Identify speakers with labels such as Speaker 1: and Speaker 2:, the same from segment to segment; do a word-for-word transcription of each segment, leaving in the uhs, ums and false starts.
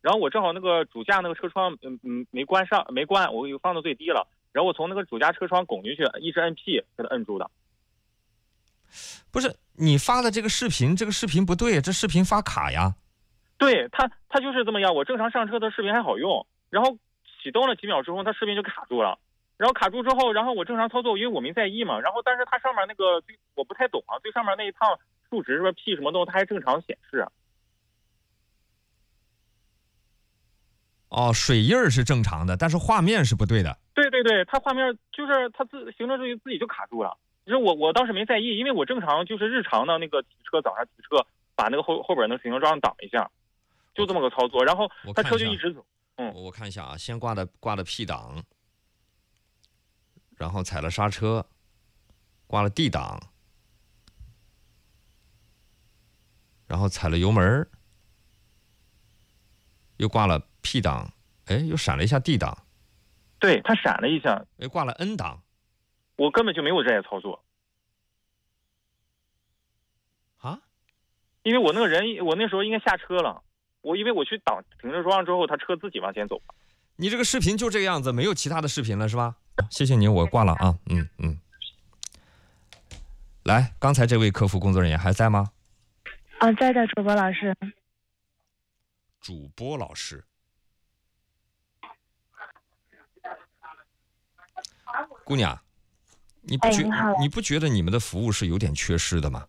Speaker 1: 然后我正好那个主驾那个车窗嗯嗯没关上没关，我又放到最低了，然后我从那个主驾车窗拱进去，一直摁 P 给它摁住的。
Speaker 2: 不是你发的这个视频，这个视频不对，这视频发卡呀。
Speaker 1: 对他，他就是这么样。我正常上车的视频还好用，然后启动了几秒之后，他视频就卡住了。然后卡住之后，然后我正常操作，因为我没在意嘛。然后但是它上面那个我不太懂啊，最上面那一趟数值是不是 P 什么东西，它还正常显示。
Speaker 2: 哦，水印是正常的，但是画面是不对的。
Speaker 1: 对对对，它画面就是它自行车自己自己就卡住了。其实我我当时没在意，因为我正常就是日常的那个提车，早上提车把那个后后边的行车桩挡一下，就这么个操作。然后他车就一直走。
Speaker 2: 嗯，我看一下啊，先挂的挂的 P 档，然后踩了刹车，挂了 D 档，然后踩了油门，又挂了 P 档，哎，又闪了一下 D 档。
Speaker 1: 对，他闪了一下，
Speaker 2: 哎，挂了 N 档。
Speaker 1: 我根本就没有这些操作
Speaker 2: 啊，
Speaker 1: 因为我那个人，我那时候应该下车了。我因为我去挡停车桩之后，他车自己往前走。
Speaker 2: 你这个视频就这个样子，没有其他的视频了是吧？谢谢你，我挂了啊。嗯嗯。来，刚才这位客服工作人员还在吗？
Speaker 3: 啊，在的，主播老师。
Speaker 2: 主播老师。姑娘，你不觉、
Speaker 3: 哎、你,
Speaker 2: 你不觉得你们的服务是有点缺失的吗？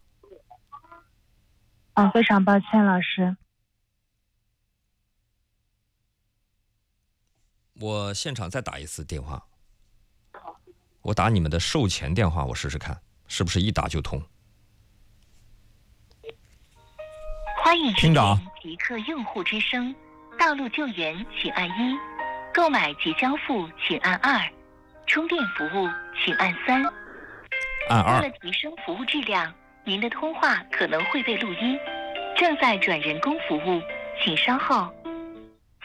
Speaker 3: 啊，非常抱歉，老师。
Speaker 2: 我现场再打一次电话，我打你们的售前电话，我试试看是不是一打就通。
Speaker 4: 欢迎收听极客用户之声，道路救援请按一，购买及交付请按二，充电服务请按三。
Speaker 2: 按二。
Speaker 4: 为了提升服务质量，您的通话可能会被录音，正在转人工服务，请稍后。